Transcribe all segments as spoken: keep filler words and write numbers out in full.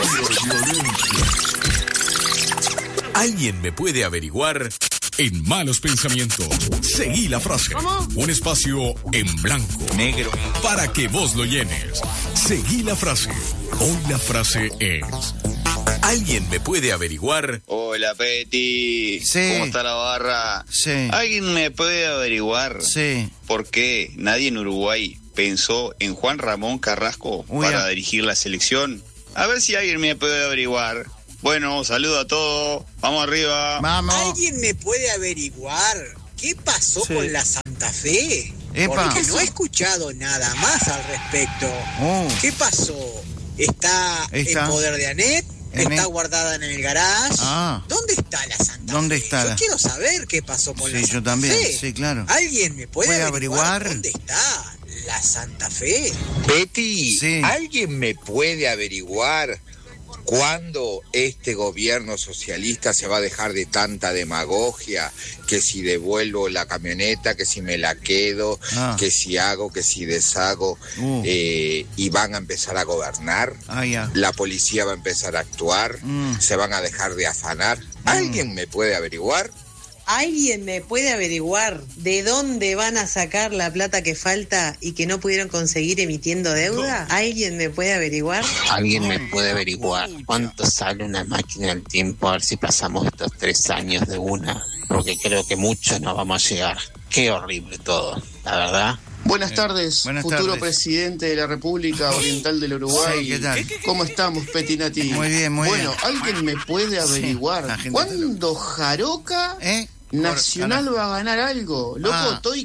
¿Alguien me puede averiguar? En Malos Pensamientos, seguí la frase. ¿Cómo? Un espacio en blanco, negro, para que vos lo llenes. Seguí la frase. Hoy la frase es: ¿alguien me puede averiguar? Hola, Peti. Sí. ¿Cómo está la barra? Sí. ¿Alguien me puede averiguar Sí. por qué nadie en Uruguay pensó en Juan Ramón Carrasco Uy, para ya. dirigir la selección? A ver si alguien me puede averiguar. Bueno, saludo a todos. Vamos arriba. Vamos. ¿Alguien me puede averiguar qué pasó Sí. con la Santa Fe? Epa. Porque no he escuchado nada más al respecto. Oh. ¿Qué pasó? ¿Está, Está. en poder de Anet? En ¿Está el- guardada en el garage? Ah. ¿Dónde está la Santa ¿Dónde Fe? está Yo la- quiero saber qué pasó con Sí, la yo Santa también, Fe. sí, claro. ¿Alguien me puede, ¿Puede averiguar, averiguar? dónde está la Santa Fe? Betty, Sí. ¿alguien me puede averiguar cuándo este gobierno socialista se va a dejar de tanta demagogia? Que si devuelvo la camioneta, que si me la quedo, Ah. que si hago, que si deshago, Uh. eh, y van a empezar a gobernar. Ah, ya. La policía va a empezar a actuar, Mm. se van a dejar de afanar. ¿Alguien me puede averiguar? ¿Alguien me puede averiguar de dónde van a sacar la plata que falta y que no pudieron conseguir emitiendo deuda? ¿Alguien me puede averiguar? ¿Alguien me puede averiguar cuánto sale una máquina del tiempo? A ver si pasamos estos tres años de una, porque creo que mucho no vamos a llegar. Qué horrible todo, la verdad. Buenas tardes, Buenas futuro tardes. presidente de la República Oriental del Uruguay. Sí, ¿qué tal? ¿Cómo estamos, Petinati? Muy bien, muy bueno, bien. ¿alguien me puede Sí, averiguar la gente cuándo Jaroca ¿Eh? Nacional Carajo. va a ganar algo? Loco, Ah. estoy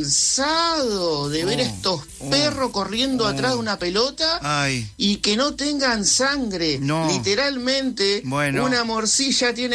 cansado de ver Oh, estos oh, perros corriendo oh. atrás de una pelota Ay. y que no tengan sangre. No. Literalmente, Bueno. una morcilla tiene